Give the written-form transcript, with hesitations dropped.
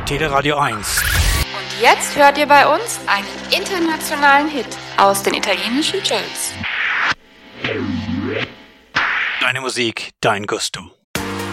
Teleradio 1. Und jetzt hört ihr bei uns einen internationalen Hit aus den italienischen Charts. Deine Musik, dein Gusto.